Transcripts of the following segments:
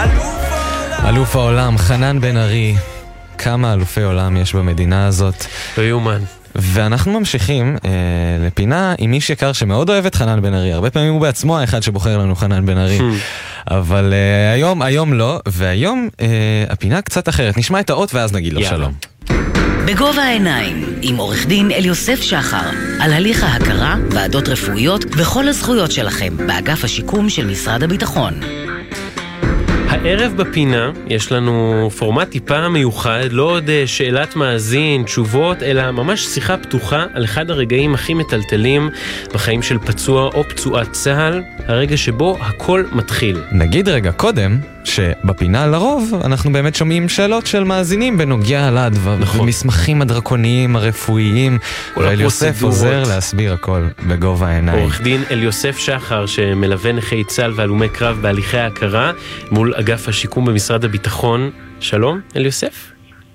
אלוף העולם, חנן בן ארי. כמה אלופי עולם יש במדינה הזאת. לא יאומן. ואנחנו ממשיכים לפינה עם איש יקר שמאוד אוהב את חנן בן ארי. הרבה פעמים הוא בעצמו האחד שבוחר לנו חנן בן ארי. אבל היום לא, והיום הפינה קצת אחרת. נשמע את האות ואז נגיד לו שלום. בגובה העיניים, עם עורך דין אליוסף שחר, על הליך ההכרה, ועדות רפואיות וכל הזכויות שלכם באגף השיקום של משרד הביטחון. הערב בפינה יש לנו פורמט טיפה מיוחד, לא עוד שאלת מאזין, תשובות, אלא ממש שיחה פתוחה על אחד הרגעים הכי מטלטלים בחיים של פצוע או פצועת צה"ל, הרגע שבו הכל מתחיל. נגיד רגע קודם שבפינה לרוב אנחנו באמת שומעים שאלות של מאזינים בנוגע לדבר ומסמכים הדרקוניים הרפואיים, ואליוסף עוזר להסביר הכל בגובה העיניים. עורך דין אליוסף שחר שמלווה נכי צה"ל והלומי קרב בהליכי ההכרה מול אגף השיקום במשרד הביטחון. שלום אליוסף.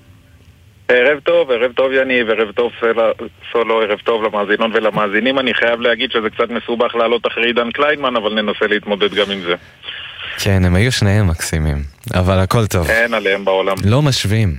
ערב טוב יניב, ערב טוב סולו, ערב טוב למאזינות ולמאזינים. אני חייב להגיד שזה קצת מסובך לעלות אחרי עידן קליינמן, אבל ננסה להתמודד גם עם זה. כן, הם היו שניהם מקסימים, אבל הכל טוב. אין עליהם בעולם. לא משווים.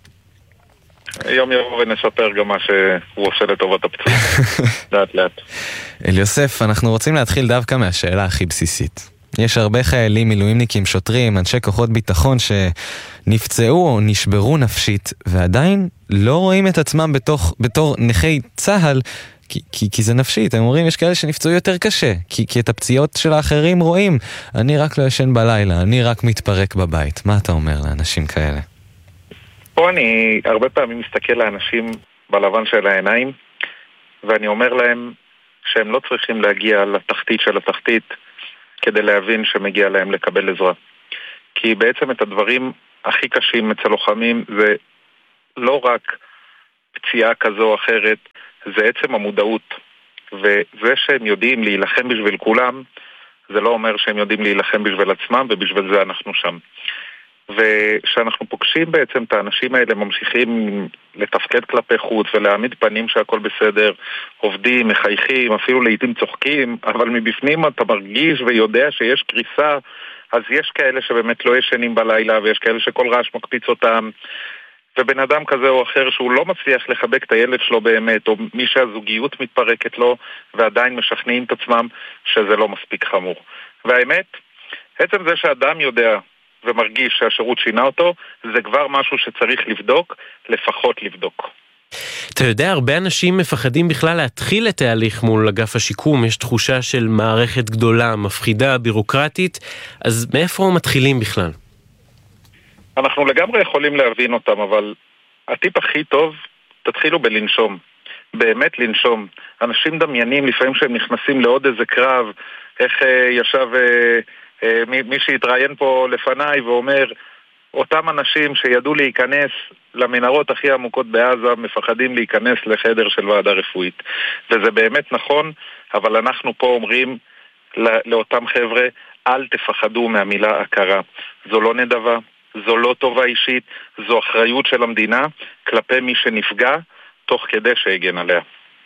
יום יבוא ונשפר גם מה שהוא עושה לטובת הפצוע. לאט לאט. אליוסף, אנחנו רוצים להתחיל דווקא מהשאלה הכי בסיסית. יש הרבה חיילים, מילואימניקים, שוטרים, אנשי כוחות ביטחון שנפצעו או נשברו נפשית, ועדיין לא רואים את עצמם בתור נכי צה"ל, כי זה נפשית. הם אומרים, יש כאלה שנפצעו יותר קשה, כי את הפציעות של האחרים רואים. אני רק לא ישן בלילה, אני רק מתפרק בבית. מה אתה אומר לאנשים כאלה? פה אני הרבה פעמים מסתכל לאנשים בלבן של העיניים, ואני אומר להם שהם לא צריכים להגיע לתחתית של התחתית, כדי להבין שמגיע להם לקבל עזרה. כי בעצם את הדברים הכי קשים אצל לוחמים זה לא רק פציעה כזו או אחרת, זה עצם המודעות. וזה שהם יודעים להילחם בשביל כולם, זה לא אומר שהם יודעים להילחם בשביל עצמם, ובשביל זה אנחנו שם. ושאנחנו פוגשים בעצם את האנשים האלה, ממשיכים לתפקד כלפי חוץ ולהעמיד פנים שהכל בסדר, עובדים, מחייכים, אפילו לעתים צוחקים, אבל מבפנים אתה מרגיש ויודע שיש קריסה. אז יש כאלה שבאמת לא ישנים בלילה, ויש כאלה שכל רעש מקפיץ אותם, ובן אדם כזה או אחר שהוא לא מצליח לחבק את הילד שלו באמת, או מי שהזוגיות מתפרקת לו, ועדיין משכנעים את עצמם שזה לא מספיק חמור. והאמת, עצם זה שאדם יודע ומרגיש שהשירות שינה אותו, זה כבר משהו שצריך לבדוק, לפחות לבדוק. אתה יודע, הרבה אנשים מפחדים בכלל להתחיל את ההליך מול אגף השיקום, יש תחושה של מערכת גדולה, מפחידה, בירוקרטית, אז מאיפה מתחילים בכלל? אנחנו לגמרי יכולים להבין אותם, אבל הטיפ הכי טוב, תתחילו בלנשום. באמת לנשום. אנשים דמיינים לפעמים שהם נכנסים לעוד איזה קרב, איך ישב מי שהתראיין פה לפניי ואומר, אותם אנשים שידעו להיכנס למנהרות הכי עמוקות בעזה מפחדים להיכנס לחדר של ועדה רפואית. וזה באמת נכון, אבל אנחנו פה אומרים לאותם חבר'ה, אל תפחדו מהמילה הכרה. זו לא נדבה, זו לא טובה אישית, זו אחריות של המדינה כלפי מי שנפגע תוך כדי שהגן עליה.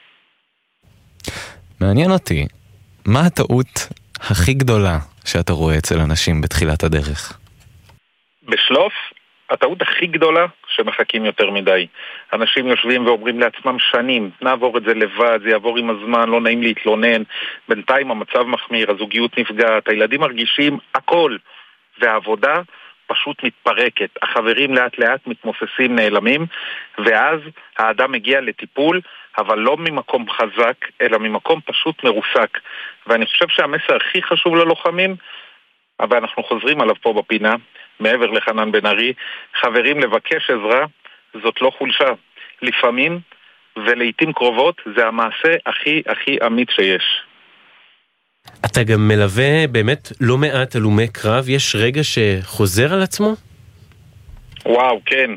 מעניין אותי, מה הטעות הכי גדולה שאתה רואה אצל אנשים בתחילת הדרך? בשלוף, הטעות הכי גדולה שמחכים יותר מדי. אנשים יושבים ואומרים לעצמם שנים, נעבור את זה לבד, זה יעבור עם הזמן, לא נעים להתלונן. בינתיים המצב מחמיר, הזוגיות נפגעת, הילדים מרגישים הכל, והעבודה פשוט מתפרקת. החברים לאט לאט מתמוססים, נעלמים, ואז האדם מגיע לטיפול, אבל לא ממקום חזק, אלא ממקום פשוט מרוסק. ואני חושב שהמסר הכי חשוב ללוחמים, אבל אנחנו חוזרים עליו פה בפינה, מעבר לחנן בן ארי, חברים, לבקש עזרה, זאת לא חולשה. לפעמים, ולעיתים קרובות, זה המעשה הכי אמיץ שיש. אתה גם מלווה באמת לא מעט הלומי קרב, יש רגע שחוזר על עצמו? וואו, כן.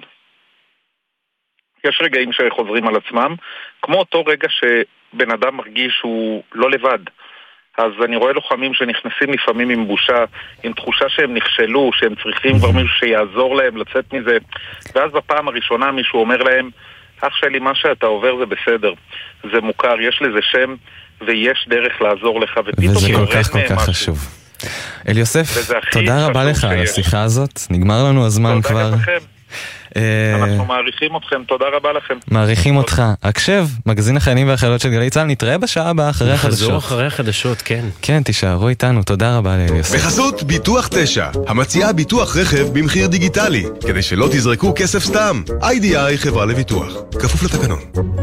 יש רגעים שחוזרים על עצמם, כמו אותו רגע שבן אדם מרגיש שהוא לא לבד. אז אני רואה לוחמים שנכנסים לפעמים עם בושה, עם תחושה שהם נכשלו, שהם צריכים כבר מישהו שיעזור להם לצאת מזה, ואז בפעם הראשונה מישהו אומר להם, אח שלי, מה שאתה עובר זה בסדר, זה מוכר, יש לזה שם, ויש דרך לעזור לך, וזה כל כך חשוב. אליוסף, תודה רבה לך על השיחה הזאת, נגמר לנו הזמן כבר. תודה לכם. אנחנו מעריכים אתכם, תודה רבה לכם. מעריכים אותך. הקשב, מגזין החיילים והחיילות של גלי צה"ל, נתראה בשעה הבאה אחרי החדשות. נחזור אחרי החדשות, כן. כן, תישארו איתנו, תודה רבה לאליוסף. בחסות ביטוח 9, המציעה ביטוח רכב במחיר דיגיטלי, כדי שלא תזרקו כסף סתם. IDI חברה לביטוח, כפוף לתקנון.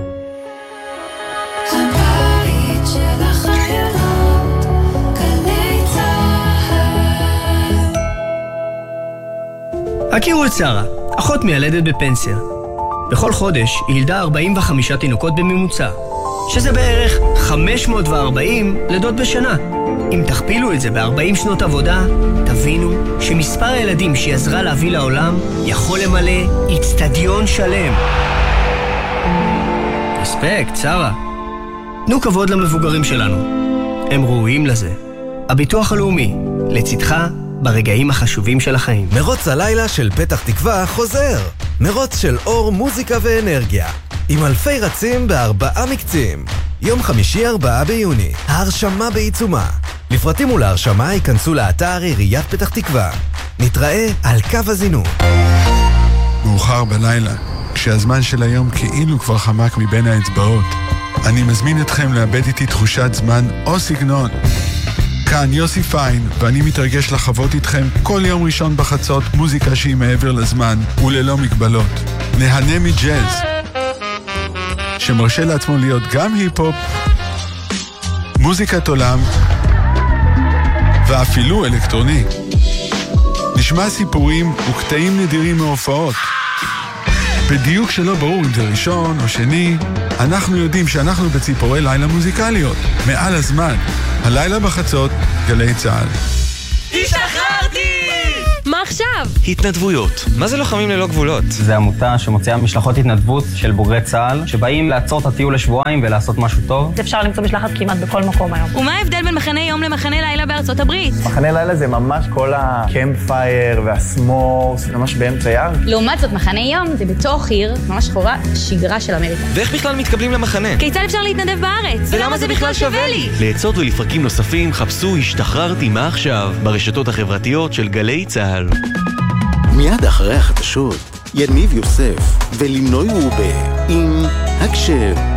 הכירו את שרה, אחות מיילדת בפנסיה. בכל חודש היא ילדה 45 תינוקות בממוצע, שזה בערך 540 לידות בשנה. אם תכפילו את זה ב-40 שנות עבודה, תבינו שמספר הילדים שהיא עזרה להביא לעולם יכול למלא אצטדיון שלם. אספקט, שרה. תנו כבוד למבוגרים שלנו. הם ראויים לזה. הביטוח הלאומי, לצדך ברגעים החשובים של החיים. מרוץ הלילה של פתח תקווה חוזר. מרוץ של אור, מוזיקה ואנרגיה. עם אלפי רצים ב4 מקצים. יום חמישי 4 ביוני. ההרשמה בעיצומה. לפרטים ולהרשמה ייכנסו לאתר עיריית פתח תקווה. נתראה על קו הזינוק. מאוחר בלילה, כשהזמן של היום כאילו כבר חמק מבין האצבעות. אני מזמין אתכם לאבד איתי תחושת זמן או סגנון. כאן יוסי פיין, ואני מתרגש לחוות איתכם כל יום ראשון בחצות מוזיקה שהיא מעבר לזמן וללא מגבלות. נהנה מג'אז, שמרשה לעצמו להיות גם היפ-הופ, מוזיקת עולם, ואפילו אלקטרוני. נשמע סיפורים וקטעים נדירים מהופעות. בדיוק שלא ברור אם זה ראשון או שני, אנחנו יודעים שאנחנו בציפורי לילה מוזיקליות. מעל הזמן. הלילה בחצות, גלי צה"ל. השתחררתי! מה עכשיו? התנדבויות. מה זה לוחמים ללא גבולות? זה עמותה שמוציאה משלחות התנדבות של בוגרי צה"ל, שבאים לעצור את הטיול לשבועיים ולעשות משהו טוב. אפשר למצוא משלחת כמעט בכל מקום היום. ומה ההבדל בין מחנה יום למחנה לילה בארצות הברית? מחנה לילה זה ממש כל הקמפפייר והסמורס, ממש באמצע יער. לעומת זאת, מחנה יום זה בתוך עיר, ממש חורה שגרה של אמריקה. ואיך בכלל מתקבלים למחנה? כיצד אפשר להתנדב בארץ? ולמה זה בכלל שווה לי? לעצות ולפרקים נוספים חפשו השתחררתי מה עכשיו ברשתות החברתיות של גלי צה"ל. מיד אחרי החדשות, יניב יוסף ולינוי רובה עם הקשב.